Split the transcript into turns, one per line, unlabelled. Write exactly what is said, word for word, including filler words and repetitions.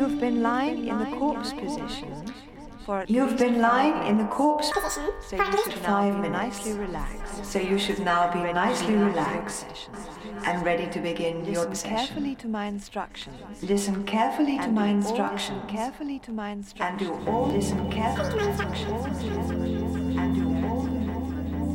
You've been lying in the corpse position for at
You've
least
been lying
five
in the
minutes.
corpse
So
position
you
for at least
should now
five
be
minutes.
nicely relaxed.
So you should now be
Ready to
nicely
begin your
relaxed
session.
and ready to begin your
Listen
session.
carefully to my instructions.
Listen carefully to
And
my
do all-
instructions.
Listen carefully to my
And
instructions.
do all listen carefully to my instructions. And do all